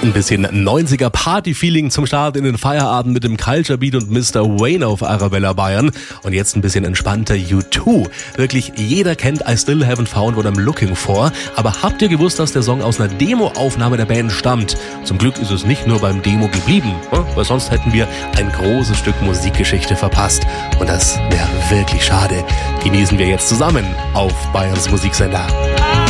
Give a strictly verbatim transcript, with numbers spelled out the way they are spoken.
Ein bisschen neunziger Party-Feeling zum Start in den Feierabend mit dem Culture Beat und Mister Wayne auf Arabella Bayern. Und jetzt ein bisschen entspannter U zwei. Wirklich jeder kennt I Still Haven't Found What I'm Looking For. Aber habt ihr gewusst, dass der Song aus einer Demo-Aufnahme der Band stammt? Zum Glück ist es nicht nur beim Demo geblieben, weil sonst hätten wir ein großes Stück Musikgeschichte verpasst. Und das wäre wirklich schade. Genießen wir jetzt zusammen auf Bayerns Musiksender.